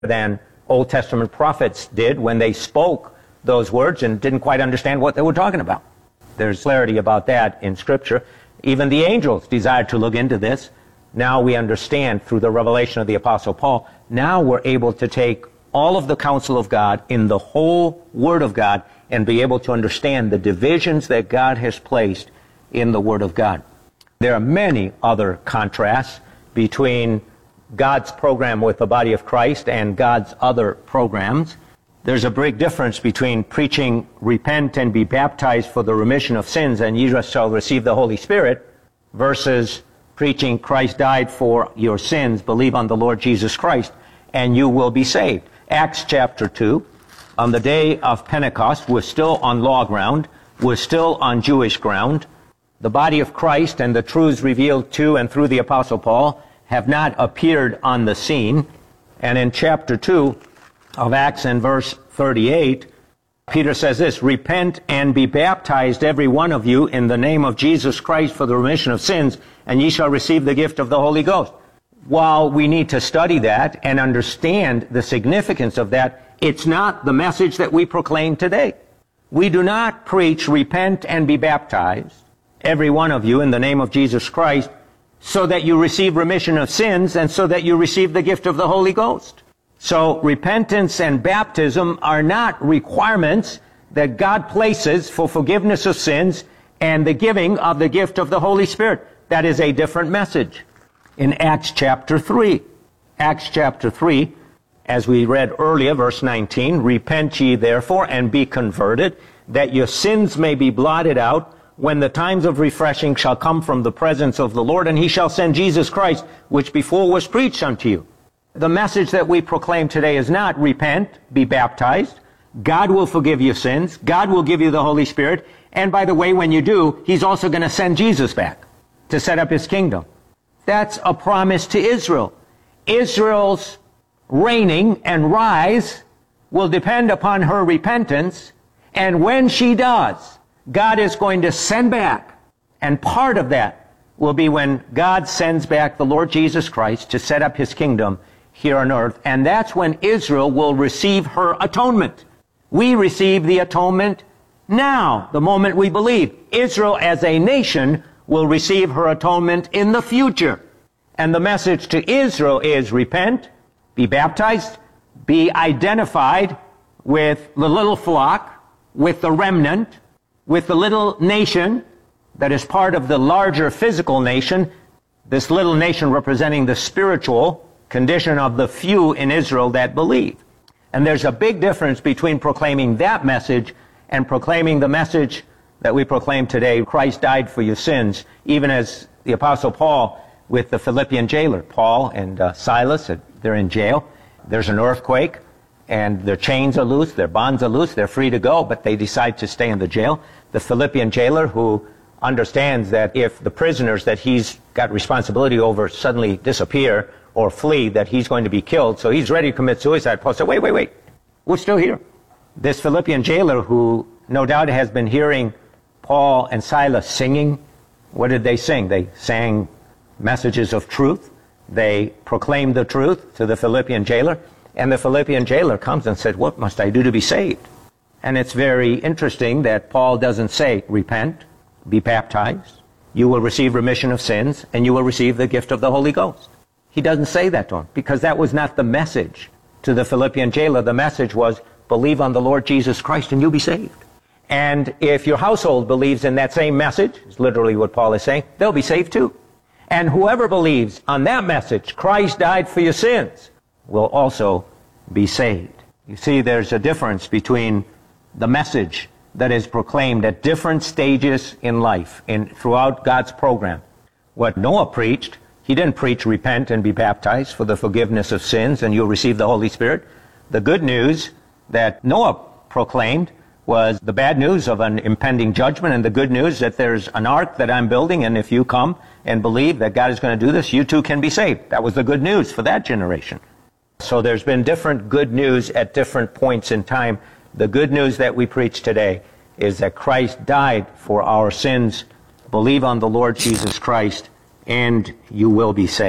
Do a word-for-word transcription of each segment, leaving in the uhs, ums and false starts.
than Old Testament prophets did when they spoke those words and didn't quite understand what they were talking about. There's clarity about that in Scripture. Even the angels desired to look into this. Now we understand through the revelation of the Apostle Paul. Now we're able to take all of the counsel of God in the whole Word of God and be able to understand the divisions that God has placed in the Word of God. There are many other contrasts between God's program with the body of Christ and God's other programs. There's a big difference between preaching, repent and be baptized for the remission of sins, and ye shall receive the Holy Spirit, versus preaching Christ died for your sins, believe on the Lord Jesus Christ, and you will be saved. Acts chapter two, on the day of Pentecost, we're still on law ground, we're still on Jewish ground. The body of Christ and the truths revealed to and through the Apostle Paul have not appeared on the scene. And in chapter two of Acts and verse thirty-eight, Peter says this, repent and be baptized every one of you in the name of Jesus Christ for the remission of sins, and ye shall receive the gift of the Holy Ghost. While we need to study that and understand the significance of that, it's not the message that we proclaim today. We do not preach repent and be baptized, every one of you in the name of Jesus Christ, so that you receive remission of sins and so that you receive the gift of the Holy Ghost. So repentance and baptism are not requirements that God places for forgiveness of sins and the giving of the gift of the Holy Spirit. That is a different message. In Acts chapter three, Acts chapter three, as we read earlier, verse nineteen, repent ye therefore and be converted, that your sins may be blotted out, when the times of refreshing shall come from the presence of the Lord, and he shall send Jesus Christ, which before was preached unto you. The message that we proclaim today is not repent, be baptized. God will forgive your sins. God will give you the Holy Spirit. And by the way, when you do, he's also going to send Jesus back to set up his kingdom. That's a promise to Israel. Israel's reigning and rise will depend upon her repentance. And when she does, God is going to send back. And part of that will be when God sends back the Lord Jesus Christ to set up his kingdom here on earth. And that's when Israel will receive her atonement. We receive the atonement now, the moment we believe. Israel as a nation will receive her atonement in the future. And the message to Israel is repent, be baptized, be identified with the little flock, with the remnant, with the little nation that is part of the larger physical nation, this little nation representing the spiritual condition of the few in Israel that believe. And there's a big difference between proclaiming that message and proclaiming the message that we proclaim today, Christ died for your sins, even as the Apostle Paul with the Philippian jailer. Paul and uh, Silas, they're in jail. There's an earthquake, and their chains are loose, their bonds are loose, they're free to go, but they decide to stay in the jail. The Philippian jailer, who understands that if the prisoners that he's got responsibility over suddenly disappear or flee, that he's going to be killed, so he's ready to commit suicide. Paul said, wait, wait, wait, we're still here. This Philippian jailer, who no doubt has been hearing Paul and Silas singing, what did they sing? They sang messages of truth. They proclaimed the truth to the Philippian jailer. And the Philippian jailer comes and said, what must I do to be saved? And it's very interesting that Paul doesn't say, repent, be baptized, you will receive remission of sins, and you will receive the gift of the Holy Ghost. He doesn't say that to him, because that was not the message to the Philippian jailer. The message was, believe on the Lord Jesus Christ and you'll be saved. And if your household believes in that same message, is literally what Paul is saying, they'll be saved too. And whoever believes on that message, Christ died for your sins, will also be saved. You see, there's a difference between the message that is proclaimed at different stages in life, in throughout God's program. What Noah preached, he didn't preach repent and be baptized for the forgiveness of sins and you'll receive the Holy Spirit. The good news that Noah proclaimed was the bad news of an impending judgment, and the good news that there's an ark that I'm building, and if you come and believe that God is going to do this, you too can be saved. That was the good news for that generation. So there's been different good news at different points in time. The good news that we preach today is that Christ died for our sins. Believe on the Lord Jesus Christ, and you will be saved.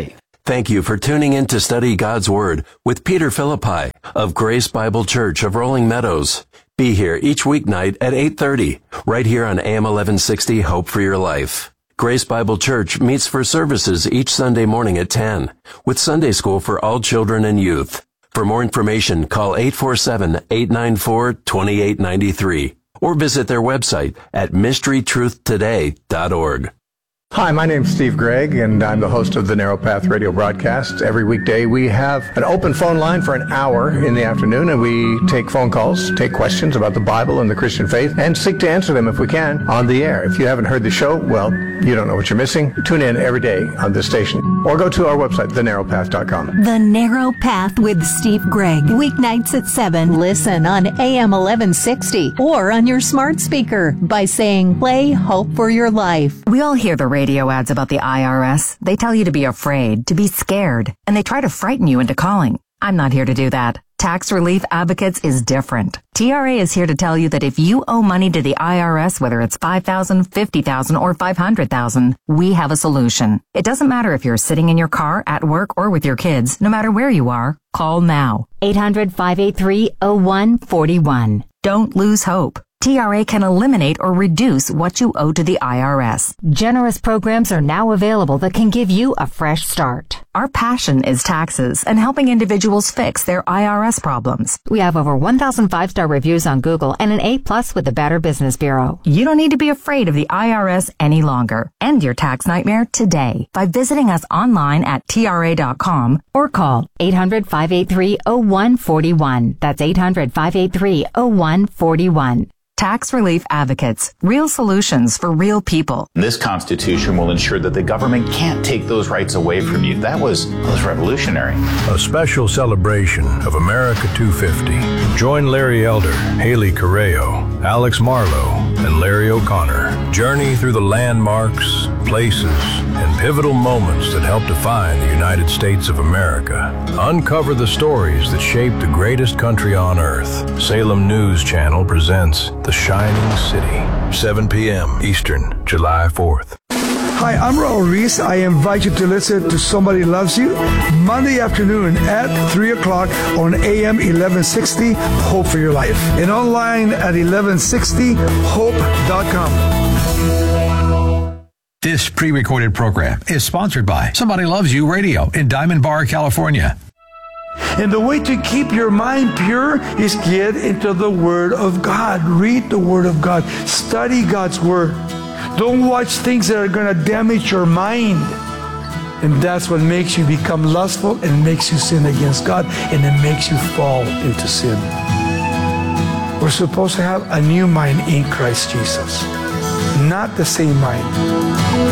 Thank you for tuning in to study God's Word with Peter Philippi of Grace Bible Church of Rolling Meadows. Be here each weeknight at eight thirty, right here on A M eleven sixty Hope for Your Life. Grace Bible Church meets for services each Sunday morning at ten, with Sunday school for all children and youth. For more information, call eight four seven, eight nine four, two eight nine three or visit their website at mystery truth today dot org. Hi, my name's Steve Gregg, and I'm the host of the Narrow Path radio broadcast. Every weekday we have an open phone line for an hour in the afternoon, and we take phone calls, take questions about the Bible and the Christian faith, and seek to answer them if we can on the air. If you haven't heard the show, well, you don't know what you're missing. Tune in every day on this station, or go to our website, the narrow path dot com. The Narrow Path with Steve Gregg, weeknights at seven. Listen on A M eleven sixty or on your smart speaker by saying, play Hope for Your Life. We all hear the radio. Radio ads about the I R S. They tell you to be afraid, to be scared, and they try to frighten you into calling. I'm not here to do that. Tax Relief Advocates is different. T R A is here to tell you that if you owe money to the I R S, whether it's five thousand dollars, fifty thousand dollars, or five hundred thousand dollars, we have a solution. It doesn't matter if you're sitting in your car, at work, or with your kids. No matter where you are, call now. eight hundred, five eight three, oh one four one. Don't lose hope. T R A can eliminate or reduce what you owe to the I R S. Generous programs are now available that can give you a fresh start. Our passion is taxes and helping individuals fix their I R S problems. We have over one thousand five-star reviews on Google and an A plus with the Better Business Bureau. You don't need to be afraid of the I R S any longer. End your tax nightmare today by visiting us online at T R A dot com or call eight hundred, five eight three, oh one four one. That's eight hundred, five eight three, oh one four one. Tax Relief Advocates. Real solutions for real people. This Constitution will ensure that the government can't take those rights away from you. That was, that was revolutionary. A special celebration of America two fifty. Join Larry Elder, Haley Correo, Alex Marlowe, and Larry O'Connor. Journey through the landmarks, places, and pivotal moments that help define the United States of America. Uncover the stories that shaped the greatest country on earth. Salem News Channel presents The Shining City, seven p.m. Eastern, July fourth. Hi, I'm Raul Reese. I invite you to listen to Somebody Loves You Monday afternoon at three o'clock on A M eleven sixty, Hope for Your Life, and online at eleven sixty hope dot com. This pre-recorded program is sponsored by Somebody Loves You Radio in Diamond Bar, California. And the way to keep your mind pure is get into the Word of God. Read the Word of God. Study God's Word. Don't watch things that are going to damage your mind. And that's what makes you become lustful and makes you sin against God, and it makes you fall into sin. We're supposed to have a new mind in Christ Jesus, not the same mind.